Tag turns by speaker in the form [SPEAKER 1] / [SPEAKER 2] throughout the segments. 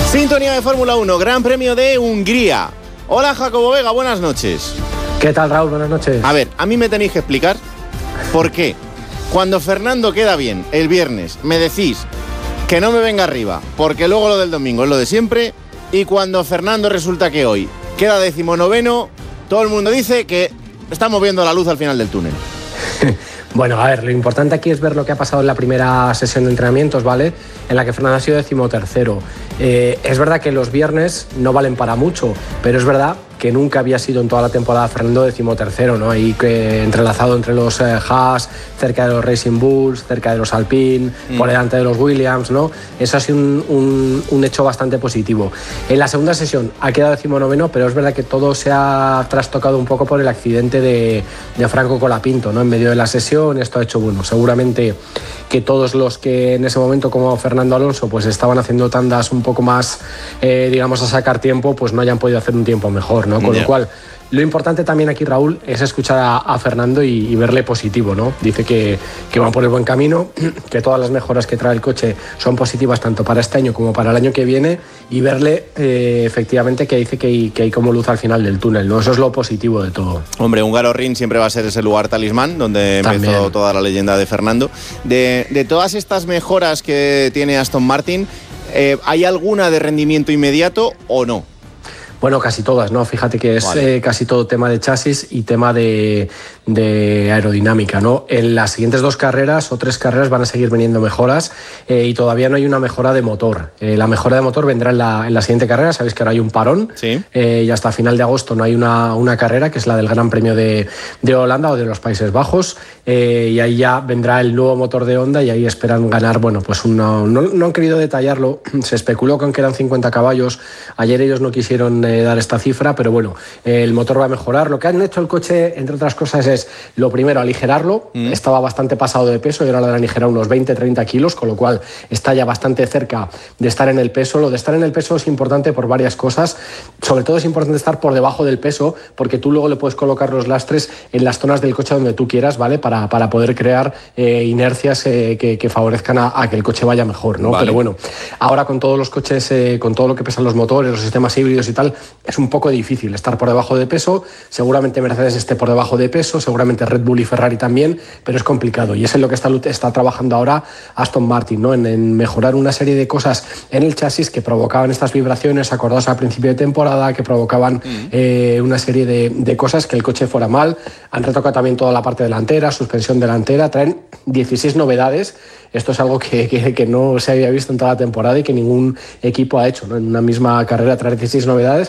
[SPEAKER 1] Sintonía de Fórmula 1, Gran Premio de Hungría. Hola Jacobo Vega, buenas noches.
[SPEAKER 2] ¿Qué tal, Raúl? Buenas noches.
[SPEAKER 1] A ver, a mí me tenéis que explicar por qué cuando Fernando queda bien el viernes me decís que no me venga arriba, porque luego lo del domingo es lo de siempre, y cuando Fernando resulta que hoy queda 19º, todo el mundo dice que estamos viendo la luz al final del túnel.
[SPEAKER 2] Bueno, a ver, lo importante aquí es ver lo que ha pasado en la primera sesión de entrenamientos, ¿vale? En la que Fernando ha sido 13º. Es verdad que los viernes no valen para mucho, pero es verdad que nunca había sido en toda la temporada Fernando 13º, ¿no? Ahí que entrelazado entre los Haas, cerca de los Racing Bulls, cerca de los Alpine, por delante de los Williams, ¿no? Eso ha sido un hecho bastante positivo. En la segunda sesión ha quedado 19º, pero es verdad que todo se ha trastocado un poco por el accidente de Franco Colapinto, ¿no? En medio de la sesión, esto ha hecho, bueno, seguramente que todos los que en ese momento, como Fernando Alonso, pues estaban haciendo tandas un poco más, digamos, a sacar tiempo, pues no hayan podido hacer un tiempo mejor, ¿no? Con lo cual, lo importante también aquí, Raúl, es escuchar a Fernando y verle positivo, ¿no? Dice que van por el buen camino, que todas las mejoras que trae el coche son positivas tanto para este año como para el año que viene, y verle efectivamente que dice que hay como luz al final del túnel, ¿no? Eso es lo positivo de todo.
[SPEAKER 1] Hombre, Hungaroring siempre va a ser ese lugar talismán donde
[SPEAKER 2] También
[SPEAKER 1] empezó toda la leyenda de Fernando. De todas estas mejoras que tiene Aston Martin, ¿hay alguna de rendimiento inmediato o no?
[SPEAKER 2] Bueno, casi todas, ¿no? Fíjate que es casi todo tema de chasis y tema de aerodinámica, ¿no? En las siguientes 2 carreras o 3 carreras van a seguir viniendo mejoras y todavía no hay una mejora de motor. La mejora de motor vendrá en la siguiente carrera. Sabéis que ahora hay un parón,
[SPEAKER 1] sí.
[SPEAKER 2] Y hasta final de agosto no hay una carrera, que es la del Gran Premio de Holanda o de los Países Bajos, y ahí ya vendrá el nuevo motor de Honda y ahí esperan ganar, bueno, pues no han querido detallarlo, se especuló con que eran 50 caballos, ayer ellos no quisieron dar esta cifra, pero bueno, el motor va a mejorar. Lo que han hecho el coche, entre otras cosas, es lo primero, aligerarlo. Estaba bastante pasado de peso y ahora le han aligerado unos 20-30 kilos, con lo cual está ya bastante cerca de estar en el peso. Lo de estar en el peso es importante por varias cosas. Sobre todo es importante estar por debajo del peso, porque tú luego le puedes colocar los lastres en las zonas del coche donde tú quieras, ¿vale? Para poder crear inercias que favorezcan a que el coche vaya mejor, ¿no? Vale. Pero bueno, ahora con todos los coches, con todo lo que pesan los motores, los sistemas híbridos y tal, es un poco difícil estar por debajo de peso. Seguramente Mercedes esté por debajo de peso, seguramente Red Bull y Ferrari también, pero es complicado y es en lo que está trabajando ahora Aston Martin, ¿no? En mejorar una serie de cosas en el chasis que provocaban estas vibraciones, acordados al principio de temporada, que provocaban una serie de cosas, que el coche fuera mal. Han retocado también toda la parte delantera, suspensión delantera, traen 16 novedades. Esto es algo que no se había visto en toda la temporada y que ningún equipo ha hecho, ¿no? En una misma carrera traer 16 novedades.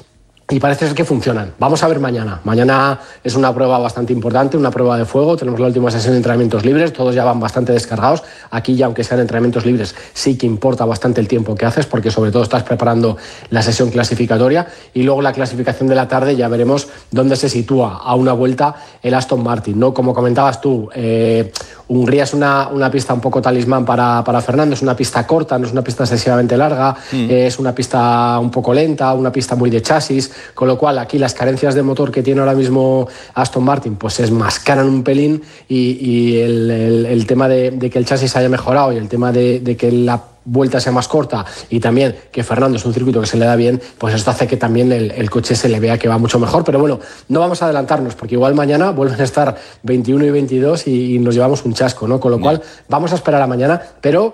[SPEAKER 2] Y parece ser que funcionan. Vamos a ver mañana. Mañana es una prueba bastante importante, una prueba de fuego. Tenemos la última sesión de entrenamientos libres, todos ya van bastante descargados. Aquí ya, aunque sean entrenamientos libres, sí que importa bastante el tiempo que haces, porque sobre todo estás preparando la sesión clasificatoria. Y luego la clasificación de la tarde ya veremos dónde se sitúa a una vuelta el Aston Martin, ¿no? Como comentabas tú, Hungría es una pista un poco talismán para Fernando. Es una pista corta, no es una pista excesivamente larga, es una pista un poco lenta, una pista muy de chasis, con lo cual aquí las carencias de motor que tiene ahora mismo Aston Martin pues es mascaran un pelín y el tema de que el chasis haya mejorado y el tema de que la vuelta sea más corta y también que Fernando es un circuito que se le da bien, pues esto hace que también el coche se le vea que va mucho mejor. Pero bueno, no vamos a adelantarnos porque igual mañana vuelven a estar 21 y 22 y nos llevamos un chasco, ¿no? Con lo cual vamos a esperar a mañana, pero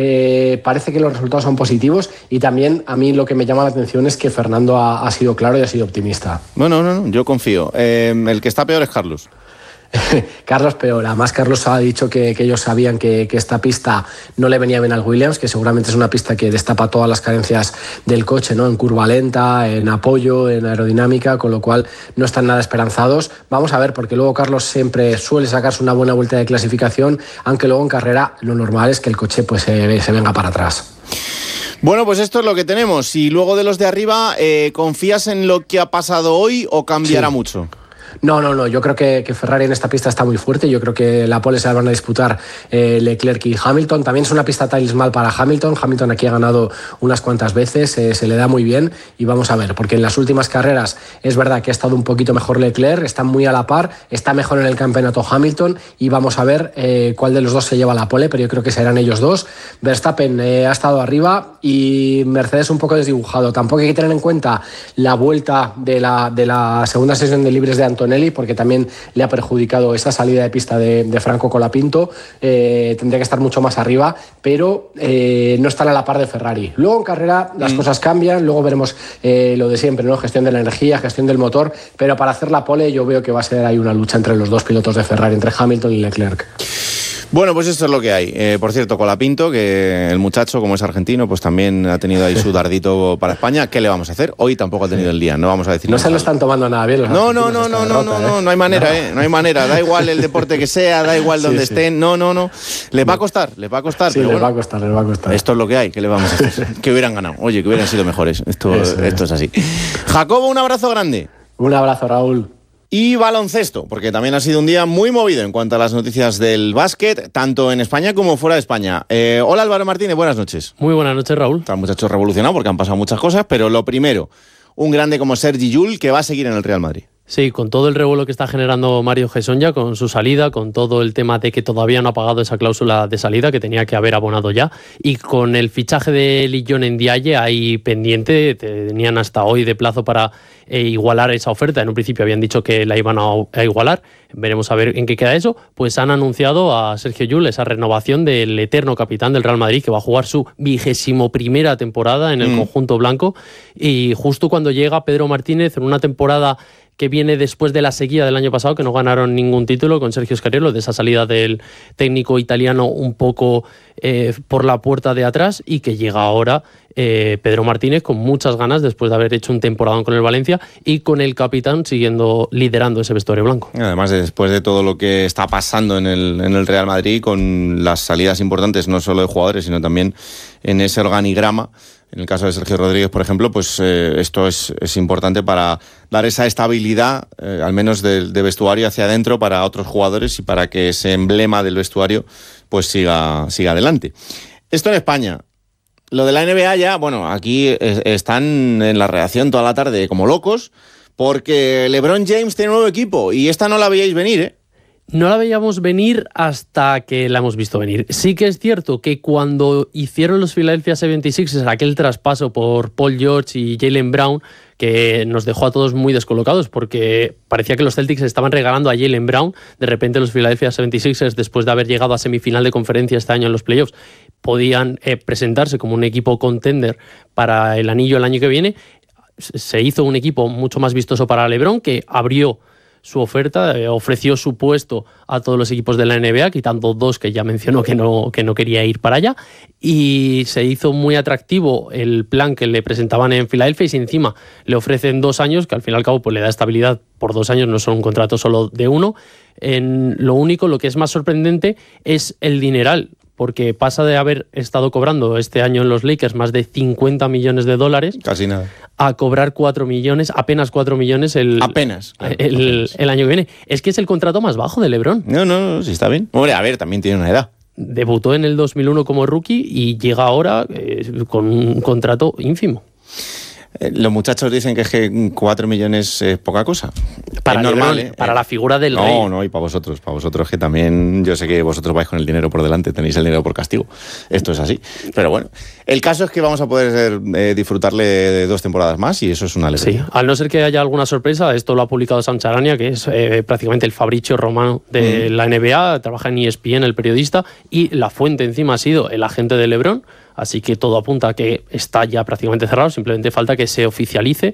[SPEAKER 2] parece que los resultados son positivos y también a mí lo que me llama la atención es que Fernando ha sido claro y ha sido optimista.
[SPEAKER 1] Bueno, no, yo confío. El que está peor es Carlos.
[SPEAKER 2] Carlos peor, además Carlos ha dicho que ellos sabían que esta pista no le venía bien al Williams, que seguramente es una pista que destapa todas las carencias del coche, ¿no? En curva lenta, en apoyo, en aerodinámica, con lo cual no están nada esperanzados. Vamos a ver, porque luego Carlos siempre suele sacarse una buena vuelta de clasificación, aunque luego en carrera lo normal es que el coche pues se venga para atrás.
[SPEAKER 1] Bueno, pues esto es lo que tenemos. Y luego de los de arriba, ¿confías en lo que ha pasado hoy o cambiará mucho?
[SPEAKER 2] No. Yo creo que Ferrari en esta pista está muy fuerte. Yo creo que la pole se la van a disputar Leclerc y Hamilton. También es una pista talismán para Hamilton. Hamilton aquí ha ganado unas cuantas veces, se le da muy bien y vamos a ver, porque en las últimas carreras es verdad que ha estado un poquito mejor Leclerc, está muy a la par, está mejor en el campeonato Hamilton y vamos a ver cuál de los dos se lleva la pole, pero yo creo que serán ellos dos. Verstappen ha estado arriba y Mercedes un poco desdibujado. Tampoco hay que tener en cuenta la vuelta de la segunda sesión de libres de Antonelli, porque también le ha perjudicado esa salida de pista de Franco Colapinto. Tendría que estar mucho más arriba, pero no están a la par de Ferrari. Luego en carrera las cosas cambian, luego veremos lo de siempre, ¿no? Gestión de la energía, gestión del motor, pero para hacer la pole yo veo que va a ser ahí una lucha entre los dos pilotos de Ferrari, entre Hamilton y Leclerc.
[SPEAKER 1] Bueno, pues esto es lo que hay. Por cierto, Colapinto, que el muchacho, como es argentino, pues también ha tenido ahí su dardito para España. ¿Qué le vamos a hacer? Hoy tampoco ha tenido el día, no vamos a decir.
[SPEAKER 2] No se lo están tomando nada bien los
[SPEAKER 1] No hay manera, no hay manera. Da igual el deporte que sea, da igual donde estén. No. Les va a costar.
[SPEAKER 2] Sí,
[SPEAKER 1] pero
[SPEAKER 2] les va a costar.
[SPEAKER 1] Esto es lo que hay, ¿qué le vamos a hacer? Que hubieran ganado. Oye, que hubieran sido mejores. Esto es así. Jacobo, un abrazo grande.
[SPEAKER 2] Un abrazo, Raúl.
[SPEAKER 1] Y baloncesto, porque también ha sido un día muy movido en cuanto a las noticias del básquet, tanto en España como fuera de España. Hola Álvaro Martínez, buenas noches.
[SPEAKER 3] Muy buenas noches, Raúl.
[SPEAKER 1] Están muchachos revolucionados porque han pasado muchas cosas, pero lo primero, un grande como Sergi Llull que va a seguir en el Real Madrid.
[SPEAKER 3] Sí, con todo el revuelo que está generando Mario Gesonja con su salida, con todo el tema de que todavía no ha pagado esa cláusula de salida que tenía que haber abonado ya, y con el fichaje de Lillon Ndiaye ahí pendiente, tenían hasta hoy de plazo para igualar esa oferta. En un principio habían dicho que la iban a igualar, veremos a ver en qué queda eso. Pues han anunciado a Sergio Llull esa renovación del eterno capitán del Real Madrid, que va a jugar su 21ª temporada en el conjunto blanco, y justo cuando llega Pedro Martínez en una temporada que viene después de la sequía del año pasado, que no ganaron ningún título con Sergio Scariolo, de esa salida del técnico italiano un poco por la puerta de atrás, y que llega ahora Pedro Martínez con muchas ganas después de haber hecho un temporadón con el Valencia y con el capitán liderando ese vestuario blanco.
[SPEAKER 1] Además, después de todo lo que está pasando en el Real Madrid, con las salidas importantes no solo de jugadores, sino también en ese organigrama. En el caso de Sergio Rodríguez, por ejemplo, pues esto es importante para dar esa estabilidad, al menos de vestuario hacia adentro, para otros jugadores y para que ese emblema del vestuario pues siga adelante. Esto en España. Lo de la NBA ya, bueno, aquí están en la redacción toda la tarde como locos, porque LeBron James tiene nuevo equipo y esta no la veíais venir, ¿eh?
[SPEAKER 3] No la veíamos venir hasta que la hemos visto venir. Sí que es cierto que cuando hicieron los Philadelphia 76ers aquel traspaso por Paul George y Jaylen Brown, que nos dejó a todos muy descolocados porque parecía que los Celtics estaban regalando a Jaylen Brown, de repente los Philadelphia 76ers, después de haber llegado a semifinal de conferencia este año en los playoffs, podían presentarse como un equipo contender para el anillo el año que viene. Se hizo un equipo mucho más vistoso para LeBron, que abrió su oferta, ofreció su puesto a todos los equipos de la NBA, quitando dos que ya mencionó que no quería ir para allá, y se hizo muy atractivo el plan que le presentaban en Filadelfia, y si encima le ofrecen 2 años, que al fin y al cabo pues le da estabilidad por 2 años, no es un contrato solo de uno. Lo que es más sorprendente es el dineral, porque pasa de haber estado cobrando este año en los Lakers más de $50 millones,
[SPEAKER 1] casi nada,
[SPEAKER 3] a cobrar 4 millones, apenas 4 millones el año que viene. Es que es el contrato más bajo de LeBron.
[SPEAKER 1] No, sí está bien. Hombre, a ver, también tiene una edad.
[SPEAKER 3] Debutó en el 2001 como rookie y llega ahora con un contrato ínfimo.
[SPEAKER 1] Los muchachos dicen que 4 millones es poca cosa.
[SPEAKER 3] Para
[SPEAKER 1] es
[SPEAKER 3] LeBron,
[SPEAKER 1] normal,
[SPEAKER 3] para la figura del rey.
[SPEAKER 1] No, y para vosotros que también, yo sé que vosotros vais con el dinero por delante, tenéis el dinero por castigo. Esto es así. Pero bueno, el caso es que vamos a poder disfrutarle de 2 temporadas más y eso es una alegría.
[SPEAKER 3] Sí, al no ser que haya alguna sorpresa, esto lo ha publicado Sam Charania, que es prácticamente el Fabrizio Romano de la NBA, trabaja en ESPN, el periodista, y la fuente encima ha sido el agente de LeBron. Así que todo apunta a que está ya prácticamente cerrado, simplemente falta que se oficialice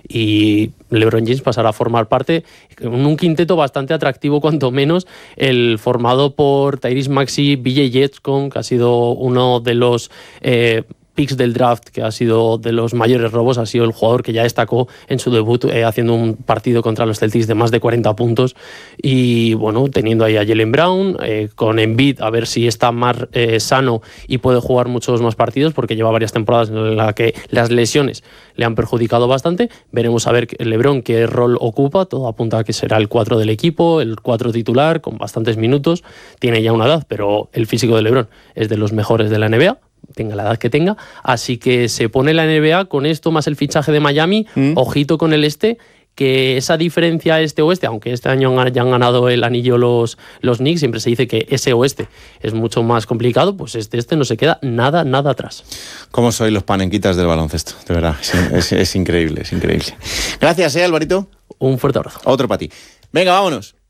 [SPEAKER 3] y LeBron James pasará a formar parte en un quinteto bastante atractivo, cuanto menos, el formado por Tyrese Maxey, BJ Jetson, que ha sido uno de los picks del draft, que ha sido de los mayores robos, ha sido el jugador que ya destacó en su debut haciendo un partido contra los Celtics de más de 40 puntos y bueno, teniendo ahí a Jaylen Brown, con Embiid a ver si está más sano y puede jugar muchos más partidos porque lleva varias temporadas en las que las lesiones le han perjudicado bastante. Veremos a ver LeBron qué rol ocupa, todo apunta a que será el 4 del equipo, el 4 titular con bastantes minutos, tiene ya una edad, pero el físico de LeBron es de los mejores de la NBA, tenga la edad que tenga, así que se pone la NBA con esto más el fichaje de Miami, ojito con el este, que esa diferencia este-oeste, aunque este año hayan ganado el anillo los Knicks, siempre se dice que ese oeste es mucho más complicado, pues este no se queda nada atrás.
[SPEAKER 1] ¿Cómo sois los panenquitas del baloncesto? De verdad, es increíble, es increíble. Gracias, Alvarito.
[SPEAKER 3] Un fuerte abrazo.
[SPEAKER 1] Otro para ti. Venga, vámonos.